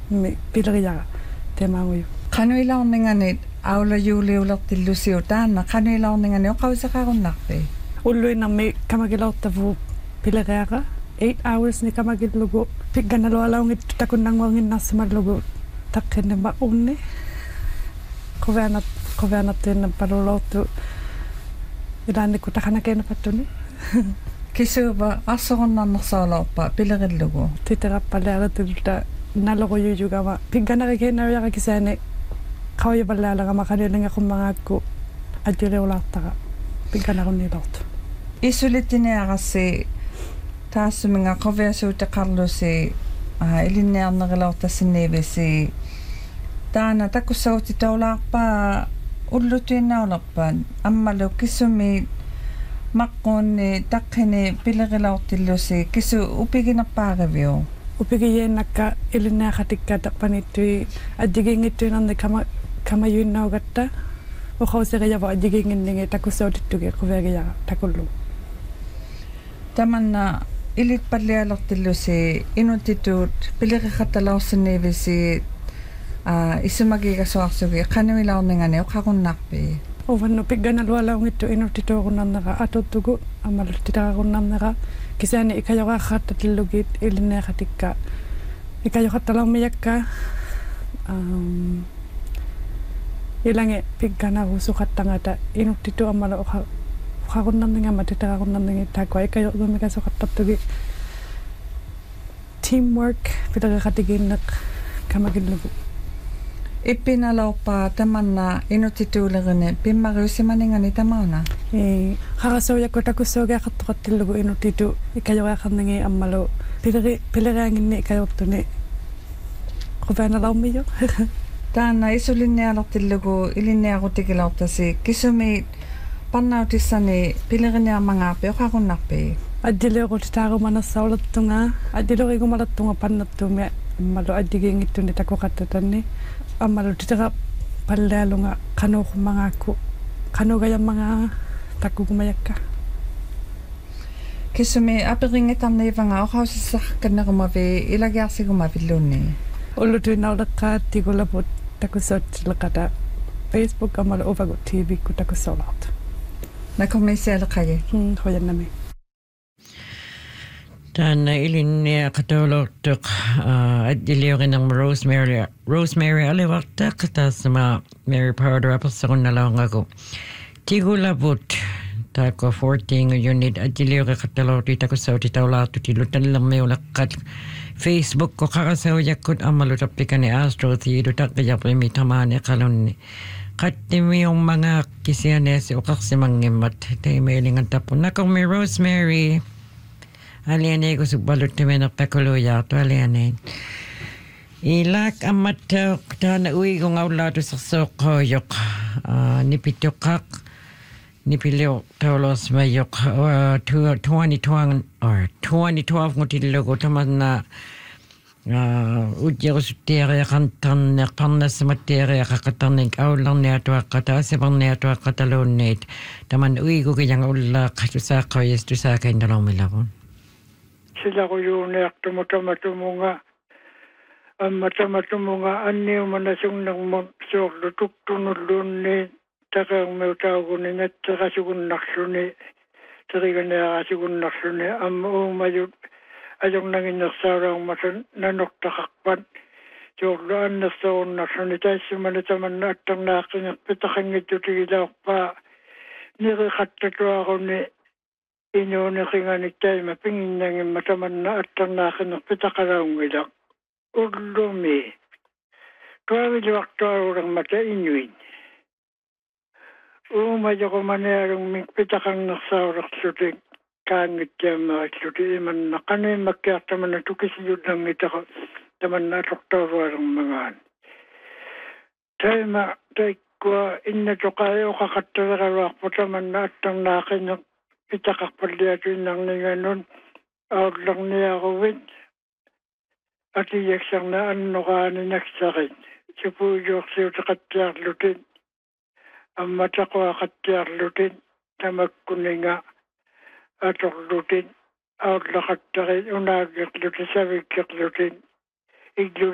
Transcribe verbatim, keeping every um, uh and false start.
mi pileriaga temaanguju qanuilaorninganit aula juuliulertillusiu taanna qanuilaorningani oqausaqarunnarpi ulluinarmi kamakilaortavu pileriaga eight hours ni kamakillugu pigganalualaungittu takunnanguanginnarsimallugu taqqinima unni qoveanat qoveanattuinna palulortu ilaannikku taqanakenapattuni kisuuva arsorunarnersoolorpa pilerillugu titerappalearatulta naloquyujugama pigganarikennaruyaqa kisaani qawiyapallaalagama qaniulingaqummangaakku ajjuleulaartaqa pigganarunniilortu isulittiniaqassi taassuminga qoviasuuteqarlusi ah ilinniarnerilortassiniivisi taana takussagutitaulaarpaa ullutuinnaulerpan ammalu kissumi maqqunni taqqini pilerilortillusi kissu upiginerpaariviu upigiyeennakka ilinniaqatikka taqpanittui ajjigiingittuinarni kama kamayuinnaugatta uqauseriava ajjigiinginningi takussautittugi quviagiyaqa takullu tamanna ilitpallialertillusi inutituut pileriqattalaorsinniivisi ah isumagiigasuarsugi qanuilaorningani oqarunnarpi uvannu pigganalualaungittu inutituurunnarnera atuttugu ammaluttitaqarunnarnera kisaani ikajoqaaqattatillugiit ilinniaqatikka ikajoqattalarmiyakka um ilange pigganarusuqattangata inuttitu ammalu oqa oqarunnarningamma titaqarunnarningi taakua ikajoqumikasuqattartugi teamwork pileriqatigiinneq kamakillugu ippinalorpa tamanna inutituulerini pimmariusimaningani tamaana e qarasaujakku takussuugiaqartoqattillugu inutitu ikajoqaaqarningi ammalu pileri pilerianginni ikajortuni quveanalarmiyo taana isulinnialertillugu ilinniaqutigilaortasi kisumi pannautissani pileriniarmangaapi oqarunnarpi ajjileequtitaarumanersauluttunga ajjileeqigumalertunga pannattuumi ammalu ajjigiingittuni takuqattatanni ammalu titera pallealunga qanuuqummangaakku qanuugayammangaa takkugumayakka kisumi apiringitarniivanga oqausissaqkannerumavi ilagiarsigumavilluunni ullutuinnauleqqaat tigulaput takussautilleqata Facebook ammalu uvagut T V ku takussaulaartu nakomisialeqagi hmm hoyannami Taana ilinnia qatawlortuq adiliurinarma Rosemary Rosemary alivartaq taasma Mary Powder apassarunnalaungaku tigulaput taako fourteen unit adiliuri qatalorti takussauti taulaartuti lutallermiuleqqat Facebook ko qarasaujakkut ammalu tappikani Astro Theatre taqqijarpimi tamaani qalunni qattimiummangaa kisianeasi uqarsimangimmat taimailingattappunnakormi Rosemary aliane ko subbaluttimenerpakulujaartu aliane ilak amatta taana uigungaullaatu sersoqqoojoq nipittuqqaq nipilio taulorsmajoq twenty twelve or twenty twelve ngutillugu tamanna ujjerusuttiariaqantarnerparnassamattiariaqaqatarnik aullarniatuaqqata asiparniatuaqqataluunniit taman uigukijanga ullaaqatusaaqquis tusaakaintalormilavun silaquyuuniartumutamatumунга амматаматумунга анниуманасугнэрмут суорлутуктунуллуунни такаермиутаагуни наттерасугуннарлуни териганеарасугуннарлуни амма уумают ажорнагиннерсаалаармасун нанортақарпат суорлу аннерсоорнарлуни таассумана таманна аттарнааққингерпитақангиттутигилаорпаа нериқаттатуаруни инуунеқинганиттаима пингиннангимма таманна аттарнааққингерпитақалаунгила Urlumi. Tuaviluartuarurangmata inuin. Umajokomanearung mikpitakangnersaurarlutik kaangittiammaarluti imanna qaneimmakkiartamana tukisiyullangitaqo tamanna atortauruarungmangaan. Taima taikkua innatuqaayuqaqattaveraruarpu tamanna attarnaaqinneq pitaqarpalliatuinnarninganun aullarniaruvit атияксарна аннораанинаксарит супуйуорсиутеқаттиарлутит амматақуақаттиарлутит тамаккунинга аторлутит ауллақаттарит унааггерлути савиккерлутит иглу